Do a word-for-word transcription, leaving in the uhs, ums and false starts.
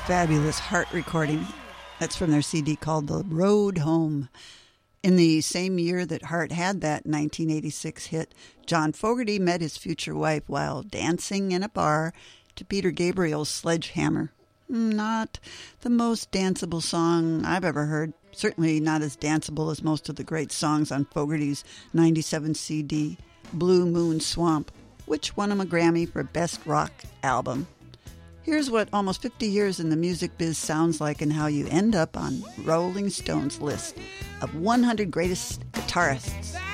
Fabulous Heart recording. That's from their C D called The Road Home. In the same year that Heart had that nineteen eighty-six hit, John Fogerty met his future wife while dancing in a bar to Peter Gabriel's Sledgehammer. Not the most danceable song I've ever heard. Certainly not as danceable as most of the great songs on Fogerty's ninety-seven C D, Blue Moon Swamp, which won him a Grammy for Best Rock Album. Here's what almost fifty years in the music biz sounds like and how you end up on Rolling Stone's list of one hundred greatest guitarists.